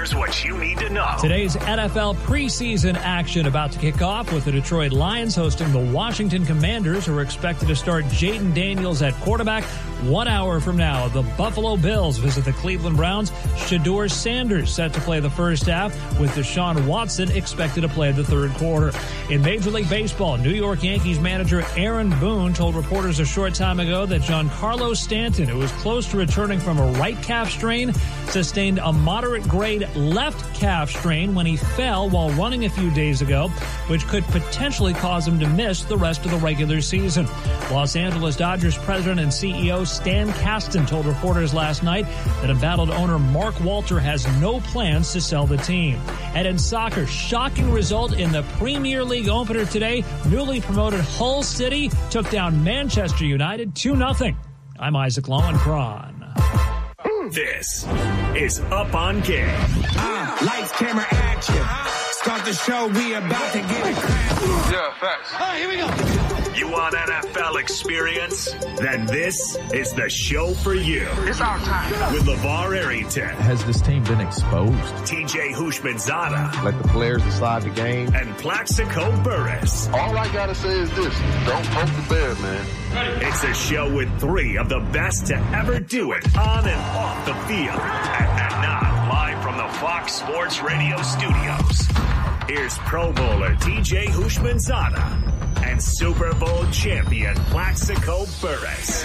Here's what you need to know. Today's NFL preseason action about to kick off with the Detroit Lions hosting the Washington Commanders, who are expected to start Jaden Daniels at quarterback 1 hour from now. The Buffalo Bills visit the Cleveland Browns. Shedeur Sanders set to play the first half, with Deshaun Watson expected to play the third quarter. In Major League Baseball, New York Yankees manager Aaron Boone told reporters a short time ago that Giancarlo Stanton, who was close to returning from a right calf strain, sustained a moderate-grade left calf strain when he fell while running a few days ago, which could potentially cause him to miss the rest of the regular season. Los Angeles Dodgers president and CEO Stan Kasten told reporters last night that embattled owner Mark Walter has no plans to sell the team. And in soccer, shocking result in the Premier League opener today. Newly promoted Hull City took down Manchester United 2-0. I'm Isaac Lowenkron. This is Up on Game. Lights, camera, action. Start the show, we about to get it cracking. Yeah, facts. All right, here we go. You want NFL experience? Then this is the show for you. It's our time. With LeVar Arrington. Has this team been exposed? TJ Houshmandzadeh. Let the players decide the game. And Plaxico Burress. All I gotta say is this: don't poke the bear, man. It's a show with three of the best to ever do it on and off the field. And now, live from the Fox Sports Radio studios, here's Pro Bowler TJ Houshmandzadeh and Super Bowl champion Plaxico Burress.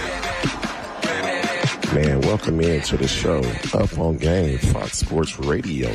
Man, welcome into the show, Up on Game, Fox Sports Radio.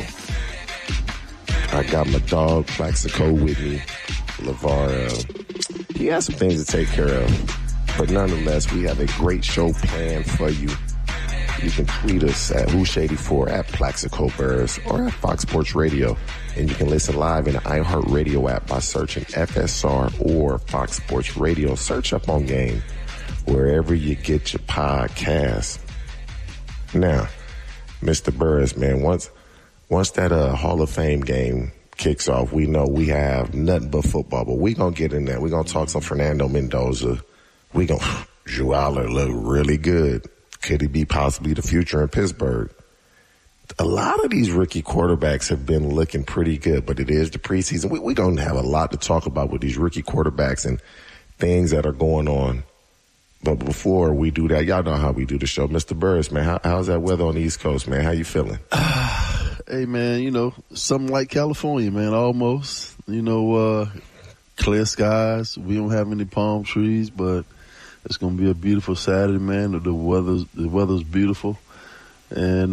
I got my dog Plaxico with me, LeVar. He has some things to take care of, but nonetheless, we have a great show planned for you. You can tweet us at Whoosh84, at Plaxico Burress, or at Fox Sports Radio. And you can listen live in the iHeartRadio app by searching FSR or Fox Sports Radio. Search Up on Game wherever you get your podcasts. Now, Mr. Burress, man, once that Hall of Fame game kicks off, we know we have nothing but football. But we're going to get in there. We're going to talk some Fernando Mendoza. Drew Aller look really good. Could he be possibly the future in Pittsburgh? A lot of these rookie quarterbacks have been looking pretty good, but it is the preseason. We're going to have a lot to talk about with these rookie quarterbacks and things that are going on. But before we do that, y'all know how we do the show. Mr. Burress, man, how's that weather on the East Coast, man? How you feeling? Hey, man, something like California, man, almost. Clear skies. We don't have any palm trees, but it's going to be a beautiful Saturday, man. The weather's beautiful. And,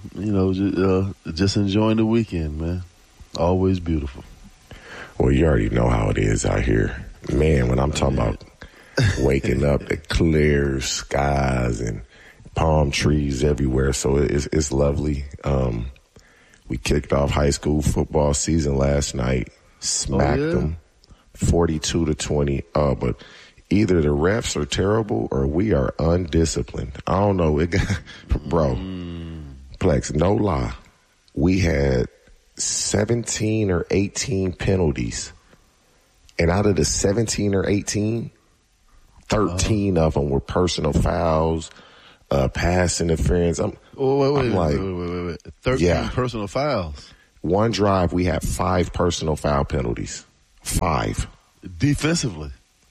just enjoying the weekend, man. Always beautiful. Well, you already know how it is out here. Man, when I'm talking about waking up, the clear skies and palm trees everywhere. So it's lovely. We kicked off high school football season last night. Smacked them 42-20. But either the refs are terrible or we are undisciplined. I don't know. Bro, Plex, no lie. We had 17 or 18 penalties. And out of the 17 or 18, 13 of them were personal fouls, pass interference. Wait. 13 personal fouls. One drive, we had 5 personal foul penalties. 5. Defensively.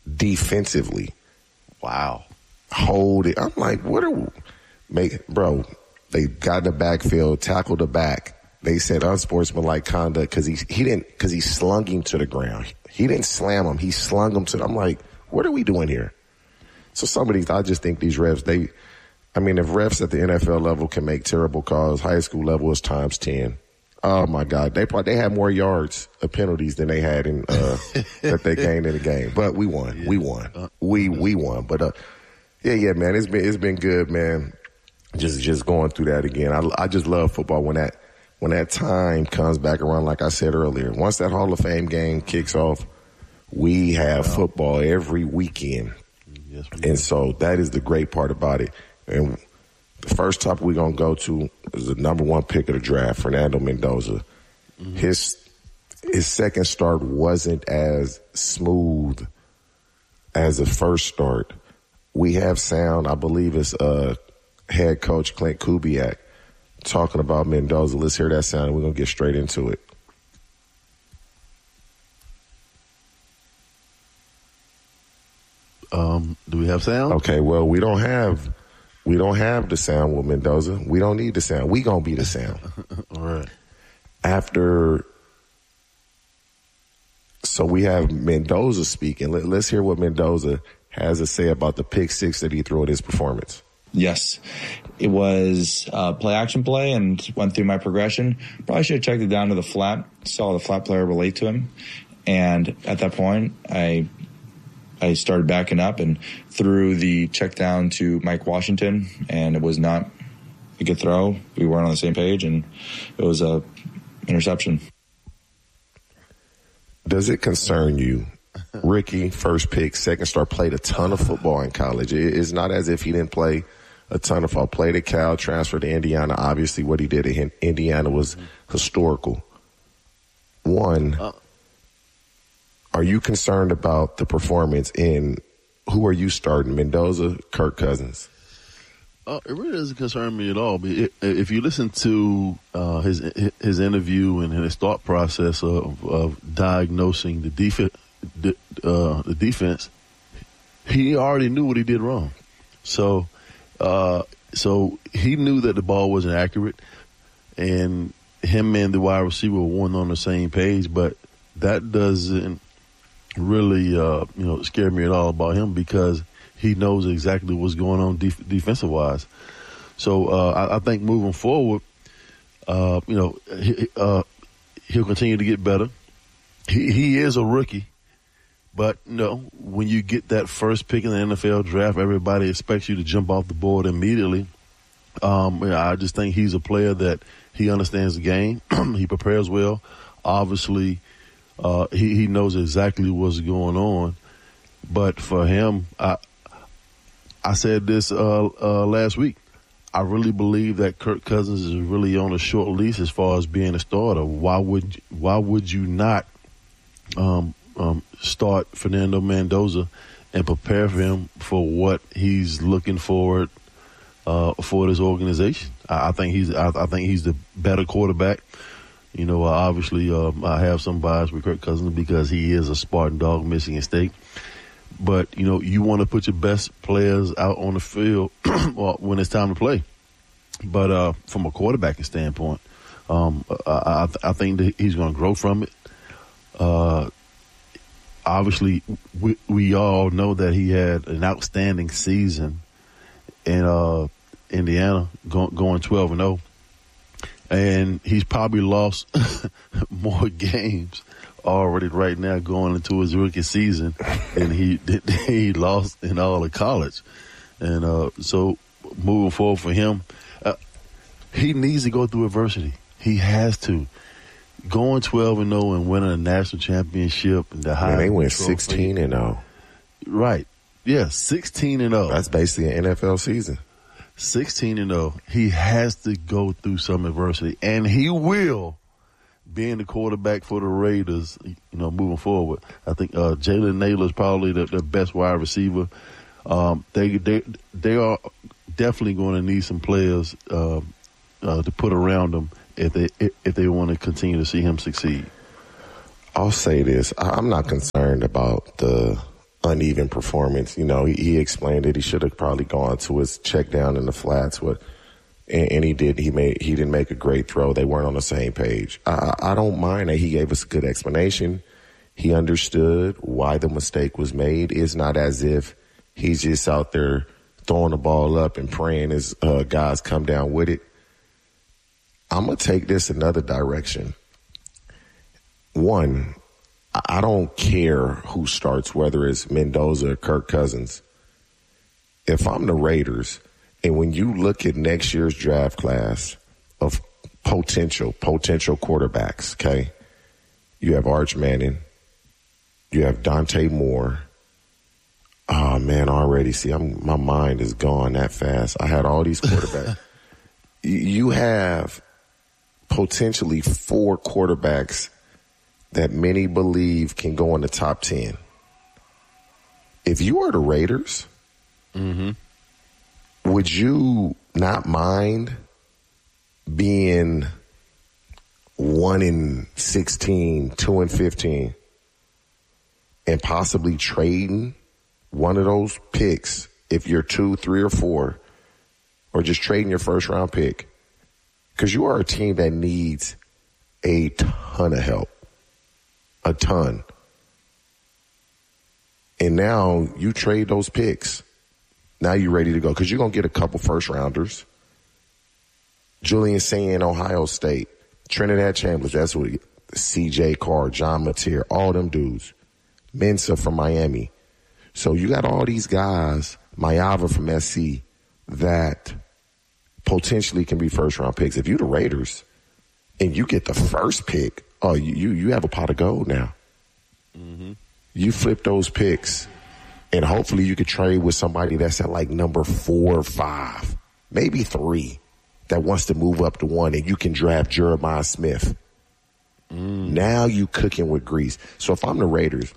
Wow. Hold it. I'm like, what are we? They got in the backfield, tackled the back. They said unsportsmanlike conduct because he slung him to the ground. He didn't slam him. He slung him to. I'm like, what are we doing here? So some of these, I just think these refs, if refs at the NFL level can make terrible calls, high school level is times 10. Oh my God, they had more yards of penalties than they had in that they gained in the game. But we won. Yeah. We won. But man, it's been good, man. Just going through that again. I just love football when that time comes back around. Like I said earlier, once that Hall of Fame game kicks off, we have football every weekend. Yes, and so that is the great part about it. And the first topic we're going to go to is the number 1 pick of the draft, Fernando Mendoza. Mm-hmm. His second start wasn't as smooth as the first start. We have sound, I believe it's head coach Clint Kubiak talking about Mendoza. Let's hear that sound, and we're going to get straight into it. Do we have sound? Okay, well, we don't have the sound with Mendoza. We don't need the sound. We going to be the sound. All right. So we have Mendoza speaking. Let's hear what Mendoza has to say about the pick six that he threw at his performance. Yes, it was play action play and went through my progression. Probably should have checked it down to the flat, saw the flat player relate to him. And at that point, I started backing up and threw the check down to Mike Washington, and it was not a good throw. We weren't on the same page, and it was a interception. Does it concern you? Ricky, first pick, second star, played a ton of football in college. It's not as if he didn't play a ton of football. Played at Cal, transferred to Indiana. Obviously, what he did at Indiana was historical. One, are you concerned about the performance in who are you starting, Mendoza, Kirk Cousins? It really doesn't concern me at all. If you listen to his interview and his thought process of diagnosing the defense, he already knew what he did wrong. So he knew that the ball wasn't accurate, and him and the wide receiver weren't on the same page. But that doesn't really scare me at all about him, because he knows exactly what's going on defensive wise. So I think moving forward, he'll continue to get better. He is a rookie, but when you get that first pick in the NFL draft, everybody expects you to jump off the board immediately. I just think he's a player that he understands the game. He prepares well. Obviously, he knows exactly what's going on. But for him, I said this last week. I really believe that Kirk Cousins is really on a short leash as far as being a starter. Why would you not start Fernando Mendoza and prepare for him for what he's looking forward for this organization? I think he's the better quarterback. Obviously, I have some bias with Kirk Cousins because he is a Spartan dog, Michigan State. But, you want to put your best players out on the field when it's time to play. But from a quarterbacking standpoint, I think that he's going to grow from it. Obviously, we all know that he had an outstanding season in Indiana, going 12-0. And he's probably lost more games already right now going into his rookie season than he lost in all of college. And so moving forward for him, he needs to go through adversity. He has to. Going 12-0 and winning a national championship and the Heisman they went Trophy. 16-0. Right. Yeah, 16-0. That's basically an NFL season. 16-0. He has to go through some adversity, and he will. Being the quarterback for the Raiders, moving forward, I think Jalen Naylor is probably the best wide receiver. They are definitely going to need some players to put around them if they want to continue to see him succeed. I'll say this: I'm not concerned about the uneven performance. He explained it. He should have probably gone to his check down in the flats. And he did. He didn't make a great throw. They weren't on the same page. I don't mind that he gave us a good explanation. He understood why the mistake was made. It's not as if he's just out there throwing the ball up and praying his guys come down with it. I'm going to take this another direction. One, I don't care who starts, whether it's Mendoza or Kirk Cousins. If I'm the Raiders, and when you look at next year's draft class of potential quarterbacks, okay, you have Arch Manning, you have Dante Moore. Oh, man, already, my mind is gone that fast. I had all these quarterbacks. You have potentially 4 quarterbacks that many believe can go in the top 10. If you are the Raiders, would you not mind being 1-16, 2-15, and possibly trading one of those picks if you're 2, 3, or 4, or just trading your first round pick, because you are a team that needs a ton of help, a ton. And now you trade those picks. Now you're ready to go because you're going to get a couple first rounders. Julian Sayin, Ohio State. Trinidad Chambers, that's what CJ Carr, John Mateer, all them dudes. Mensah from Miami. So you got all these guys, Mayava from SC, that potentially can be first-round picks. If you're the Raiders and you get the first pick, oh, you have a pot of gold now. Mm-hmm. You flip those picks, and hopefully you could trade with somebody that's at like number 4 or 5, maybe 3, that wants to move up to 1, and you can draft Jeremiah Smith. Now you cooking with grease. So if I'm the Raiders,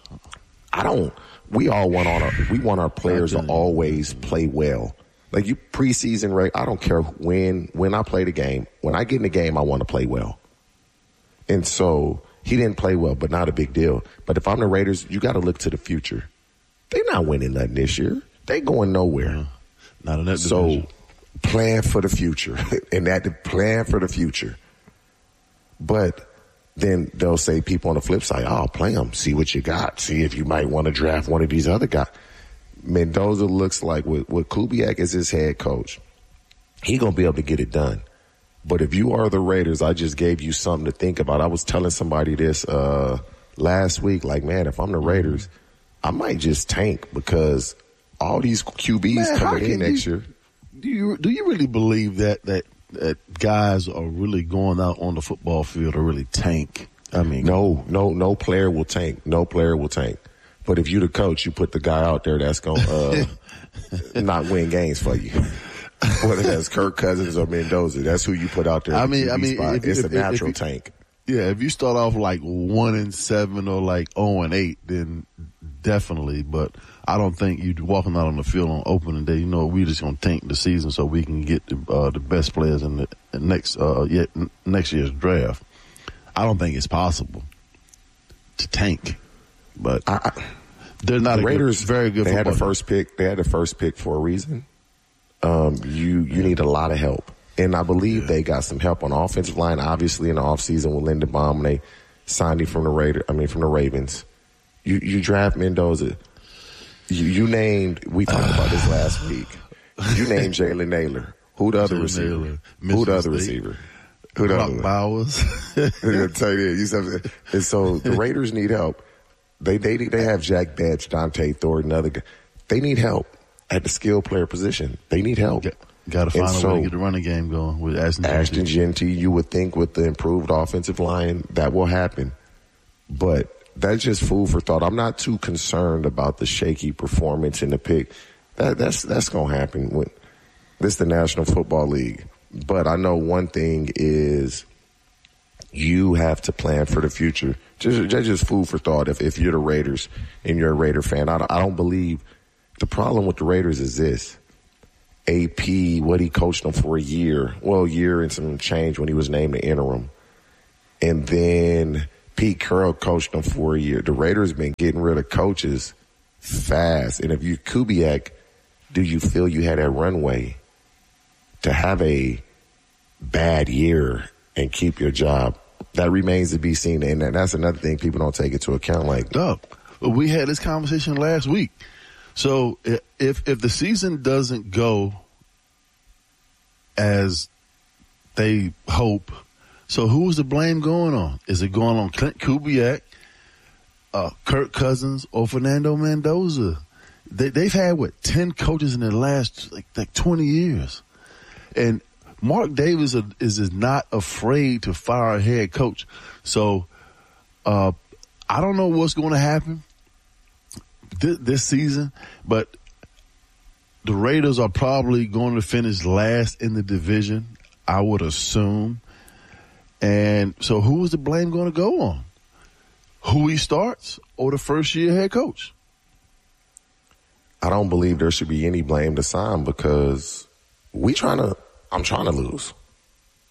we want our players to always play well. Like you preseason, I don't care when I play the game. When I get in the game, I want to play well. And so he didn't play well, but not a big deal. But if I'm the Raiders, you got to look to the future. They're not winning nothing this year. They going nowhere. Not in that So division. plan for the future, and that plan for the future. But then they'll say people on the flip side, oh, play them, see what you got, see if you might want to draft one of these other guys. Mendoza looks like with Kubiak as his head coach, he going to be able to get it done. But if you are the Raiders, I just gave you something to think about. I was telling somebody this last week, like, man, if I'm the Raiders, I might just tank because all these QBs coming in next year. Do you really believe that guys are really going out on the football field to really tank? I mean, no player will tank. No player will tank. But if you're the coach, you put the guy out there that's going to not win games for you. Whether that's Kirk Cousins or Mendoza, that's who you put out there. It's a natural tank. Yeah, if you start off like 1-7 or like 0-8, then definitely. But I don't think you walking out on the field on opening day. We just gonna tank the season so we can get the best players in the next year's draft. I don't think it's possible to tank. But they're not the Raiders. Very good. They had the first pick. They had the first pick for a reason. You need a lot of help. And I believe they got some help on the offensive line, obviously in the offseason with Linderbaum, and they signed him from the Ravens. You draft Mendoza. You named, we talked about this last week. You named Jalen Naylor. Who the other receiver? Who the other receiver? Who the other Bowers. And so the Raiders need help. They have Jack Betts, Dante Thornton, other guys. They need help at the skill player position. They need help. Got to find a way to get the running game going with Ashton Jeanty. You would think with the improved offensive line that will happen, but that's just food for thought. I'm not too concerned about the shaky performance in the pick. That's going to happen. This is the National Football League. But I know one thing is you have to plan for the future. Just food for thought. If you're the Raiders and you're a Raider fan, I don't believe the problem with the Raiders is this. AP, what he coached them for a year and some change when he was named the interim. And then Pete Carroll coached them for a year. The Raiders been getting rid of coaches fast. And if you Kubiak, do you feel you had that runway to have a bad year and keep your job? That remains to be seen. And that's another thing people don't take into account. We had this conversation last week. So if the season doesn't go as they hope, so who's the blame going on? Is it going on Clint Kubiak, Kirk Cousins, or Fernando Mendoza? They've had 10 coaches in the last like 20 years, and Mark Davis is not afraid to fire a head coach. So I don't know what's going to happen this season, but the Raiders are probably going to finish last in the division, I would assume. And so who is the blame going to go on? Who he starts or the first-year head coach? I don't believe there should be any blame to sign because I'm trying to lose.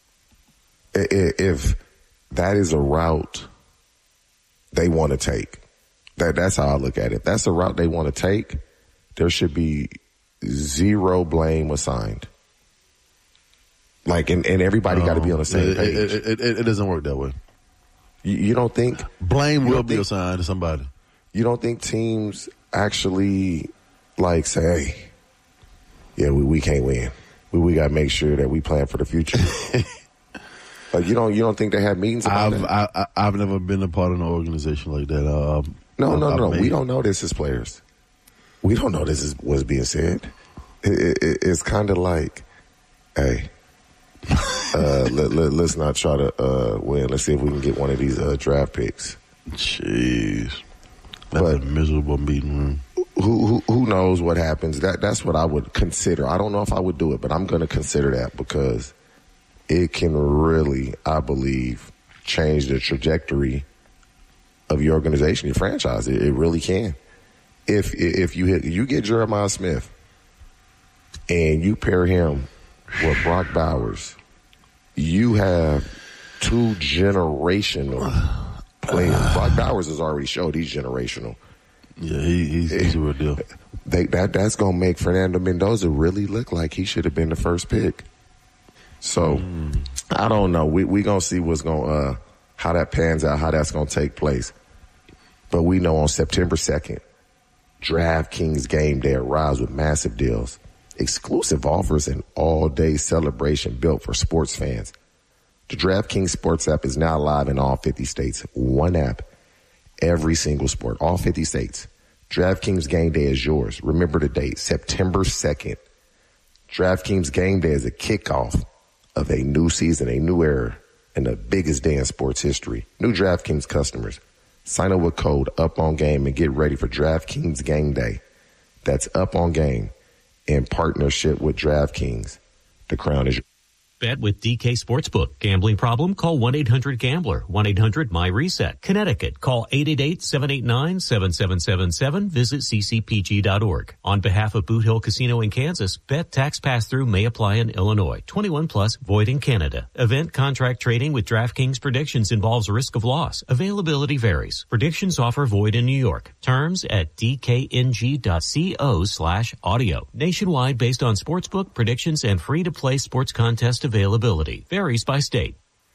if that is a route they want to take, that's how I look at it. If that's a route they want to take, there should be zero blame assigned. Like, and everybody got to be on the same page. It doesn't work that way. You don't think blame will be assigned to somebody? You don't think teams actually like say, "Hey, yeah, we can't win. We got to make sure that we plan for the future." Like, you don't think they have meetings about that? I've never been a part of an organization like that. No. We don't know this as players. We don't know this is what's being said. It's kind of like, hey. Let's not try to win. Let's see if we can get one of these draft picks. Jeez, that's a miserable meeting room. Who knows what happens? That's what I would consider. I don't know if I would do it, but I'm going to consider that because it can really, I believe, change the trajectory of your organization, your franchise. It really can. If you get Jeremiah Smith and you pair him with Brock Bowers, you have two generational players. Brock Bowers has already showed he's generational. Yeah, he's a real deal. That's going to make Fernando Mendoza really look like he should have been the first pick. So, I don't know. We going to see what's going how that pans out, how that's going to take place. But we know on September 2nd, DraftKings Game Day arrives with massive deals. Exclusive offers and all-day celebration built for sports fans. The DraftKings Sports app is now live in all 50 states. One app, every single sport, all 50 states. DraftKings Game Day is yours. Remember the date, September 2nd. DraftKings Game Day is a kickoff of a new season, a new era, and the biggest day in sports history. New DraftKings customers, sign up with code UPONGAME and get ready for DraftKings Game Day. That's Up On Game. In partnership with DraftKings. The crown is yours. Bet with DK Sportsbook. Gambling problem? Call 1-800-GAMBLER. 1-800-MY-RESET. Connecticut. Call 888-789-7777. Visit ccpg.org. On behalf of Boot Hill Casino in Kansas, bet tax pass-through may apply in Illinois. 21 plus, void in Canada. Event contract trading with DraftKings predictions involves risk of loss. Availability varies. Predictions offer void in New York. Terms at dkng.co/audio. Nationwide based on sportsbook predictions and free-to-play sports contest availability. Varies by state.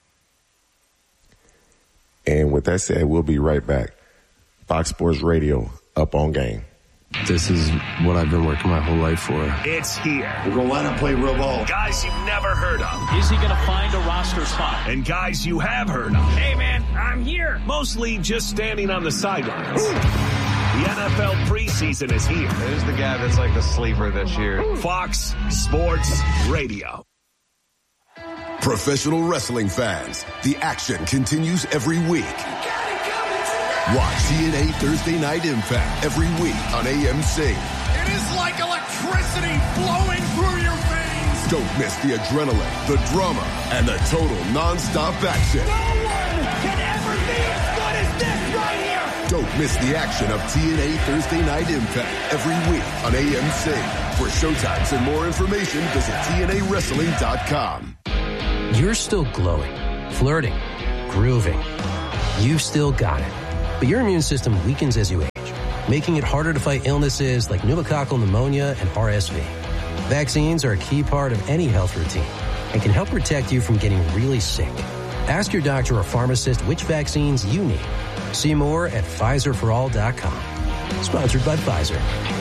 And with that said, we'll be right back. Fox Sports Radio, Up On Game. This is what I've been working my whole life for. It's here. We're going to line up, play real ball. Guys you've never heard of. Is he going to find a roster spot? And guys you have heard of. Hey, man, I'm here. Mostly just standing on the sidelines. The NFL preseason is here. Who's the guy that's like the sleeper this year? Fox Sports Radio. Professional wrestling fans, the action continues every week. Watch TNA Thursday Night Impact every week on AMC. It is like electricity flowing through your veins. Don't miss the adrenaline, the drama, and the total non-stop action. No one can ever be as good as this right here. Don't miss the action of TNA Thursday Night Impact every week on AMC. For showtimes and more information, visit TNAWrestling.com. You're still glowing, flirting, grooving. You've still got it. But your immune system weakens as you age, making it harder to fight illnesses like pneumococcal pneumonia and RSV. Vaccines are a key part of any health routine and can help protect you from getting really sick. Ask your doctor or pharmacist which vaccines you need. See more at PfizerForAll.com. Sponsored by Pfizer.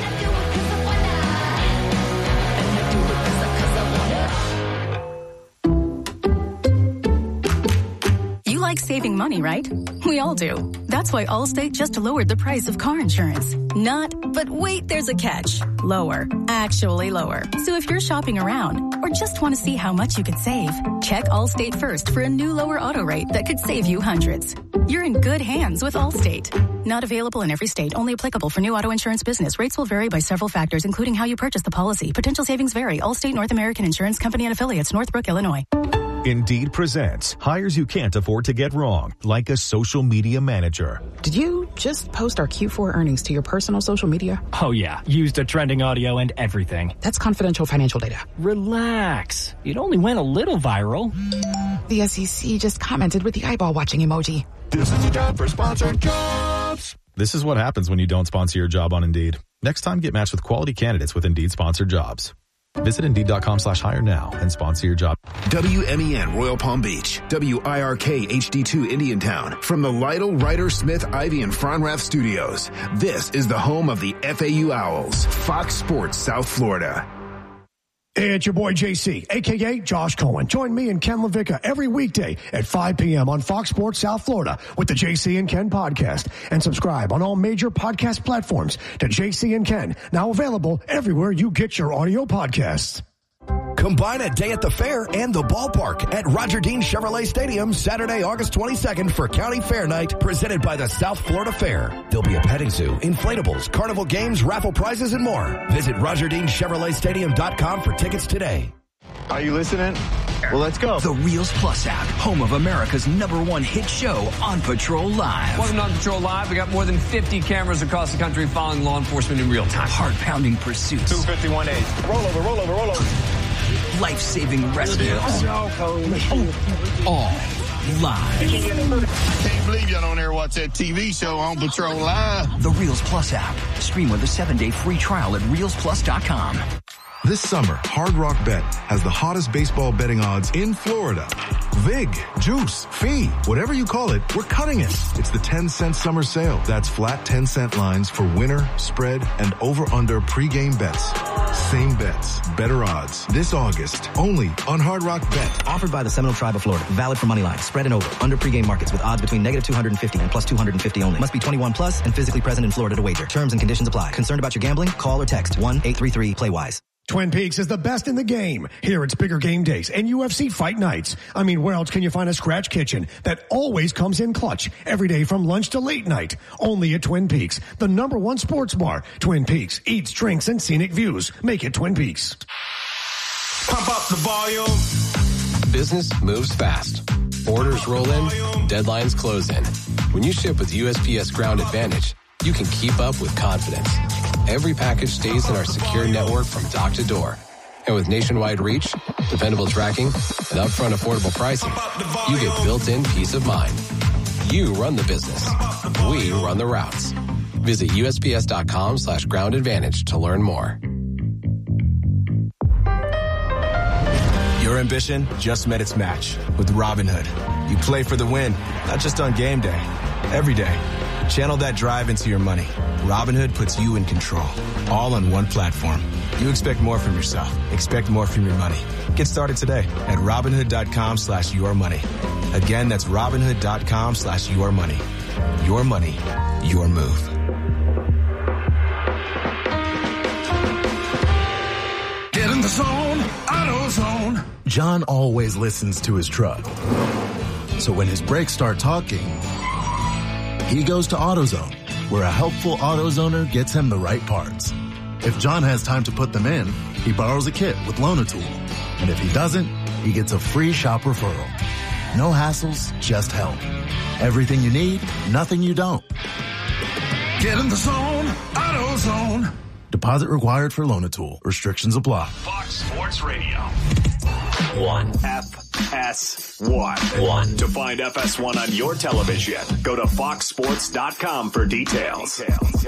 Saving money, right? We all do. That's why Allstate just lowered the price of car insurance. Not, but wait, there's a catch. Lower. Actually lower. So if you're shopping around or just want to see how much you could save, check Allstate first for a new lower auto rate that could save you hundreds. You're in good hands with Allstate. Not available in every state. Only applicable for new auto insurance business. Rates will vary by several factors, including how you purchase the policy. Potential savings vary. Allstate North American Insurance Company and Affiliates, Northbrook, Illinois. Indeed presents hires you can't afford to get wrong, like a social media manager. Did you just post our Q4 earnings to your personal social media? Oh, yeah. Used a trending audio and everything. That's confidential financial data. Relax. It only went a little viral. The SEC just commented with the eyeball watching emoji. This is the time for sponsored jobs. This is what happens when you don't sponsor your job on Indeed. Next time, get matched with quality candidates with Indeed sponsored jobs. Visit Indeed.com/hire now and sponsor your job. WMEN Royal Palm Beach, WIRK HD2 Indiantown. From the Lytle, Ryder, Smith, Ivy, and Fronrath studios, this is the home of the FAU Owls, Fox Sports South Florida. It's your boy JC, a.k.a. Josh Cohen. Join me and Ken LaVicka every weekday at 5 p.m. on Fox Sports South Florida with the JC and Ken podcast. And subscribe on all major podcast platforms to JC and Ken, now available everywhere you get your audio podcasts. Combine a day at the fair and the ballpark at Roger Dean Chevrolet Stadium Saturday, August 22nd for County Fair Night, presented by the South Florida Fair. There'll be a petting zoo, inflatables, carnival games, raffle prizes, and more. Visit RogerDeanChevroletStadium.com for tickets today. Are you listening? Well, let's go. The Reels Plus app, home of America's #1 hit show, On Patrol Live. Welcome to On Patrol Live. We got more than 50 cameras across the country following law enforcement in real time. Heart-pounding pursuits. 251-8. Roll over. Life-saving rescues. All live. Can't believe y'all don't ever watch that TV show On Patrol Live. The Reels Plus app. Stream with a 7-day free trial at ReelsPlus.com. This summer, Hard Rock Bet has the hottest baseball betting odds in Florida. Vig, juice, fee, whatever you call it, we're cutting it. It's the 10-cent summer sale. That's flat 10-cent lines for winner, spread, and over-under pregame bets. Same bets, better odds. This August, only on Hard Rock Bet. Offered by the Seminole Tribe of Florida. Valid for moneyline, spread and over, under pregame markets with odds between -250 and +250 only. Must be 21 plus and physically present in Florida to wager. Terms and conditions apply. Concerned about your gambling? Call or text 1-833-PLAY-WISE. Twin Peaks is the best in the game. Here it's bigger game days and UFC fight nights. I mean, where else can you find a scratch kitchen that always comes in clutch every day from lunch to late night? Only at Twin Peaks, the #1 sports bar. Twin Peaks, eats, drinks, and scenic views. Make it Twin Peaks. Pump up the volume. Business moves fast. Orders roll in, deadlines close in. When you ship with USPS Ground Advantage, you can keep up with confidence. Every package stays in our secure network from dock to door. And with nationwide reach, dependable tracking, and upfront affordable pricing, you get built-in peace of mind. You run the business. We run the routes. Visit USPS.com/Ground Advantage to learn more. Your ambition just met its match with Robinhood. You play for the win, not just on game day, every day. Channel that drive into your money. Robinhood puts you in control, all on one platform. You expect more from yourself. Expect more from your money. Get started today at Robinhood.com/yourmoney. Again, that's Robinhood.com/yourmoney. Your money, your move. Get in the zone, AutoZone. John always listens to his truck. So when his brakes start talking, he goes to AutoZone, where a helpful AutoZoner gets him the right parts. If John has time to put them in, he borrows a kit with Loan-A-Tool. And if he doesn't, he gets a free shop referral. No hassles, just help. Everything you need, nothing you don't. Get in the zone, AutoZone. Deposit required for Loan-A-Tool. Restrictions apply. Fox Sports Radio. 1. FS1. To find FS1 on your television, go to foxsports.com for details.